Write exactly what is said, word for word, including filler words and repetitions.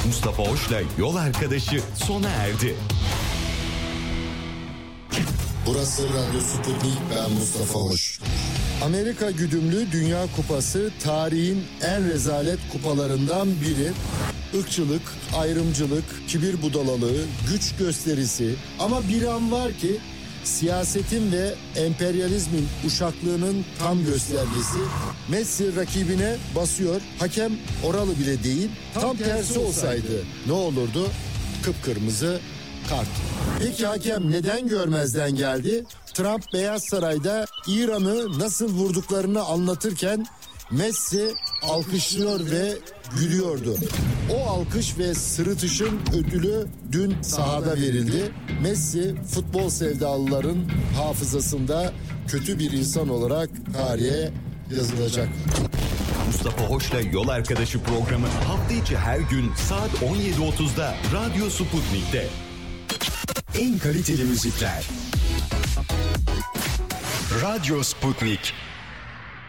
Mustafa Hoş'la yol arkadaşı sona erdi. Burası Radyo Sputnik, ben Mustafa Hoş. Amerika güdümlü Dünya Kupası tarihin en rezalet kupalarından biri. Irkçılık, ayrımcılık, kibir budalalığı, güç gösterisi, ama bir an var ki siyasetin ve emperyalizmin uşaklığının tam göstergesi. Messi rakibine basıyor, hakem oralı bile değil, tam tersi olsaydı ne olurdu? Kıpkırmızı kart. Peki hakem neden görmezden geldi? Trump Beyaz Saray'da İran'ı nasıl vurduklarını anlatırken Messi alkışlıyor ve gülüyordu. O alkış ve sırıtışın ödülü dün sahada verildi. Messi futbol sevdalıların hafızasında kötü bir insan olarak tarihe yazılacak. Mustafa Hoş'la yol arkadaşı programı hafta içi her gün saat on yedi otuzda Radyo Sputnik'te. En kaliteli müzikler. Radyo Sputnik.